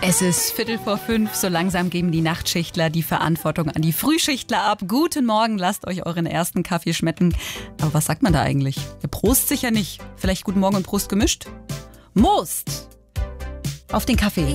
Es ist 4:45, so langsam geben die Nachtschichtler die Verantwortung an die Frühschichtler ab. Guten Morgen, lasst euch euren ersten Kaffee schmecken. Aber was sagt man da eigentlich? Ihr Prost sicher nicht. Vielleicht guten Morgen und Prost gemischt? Most! Auf den Kaffee.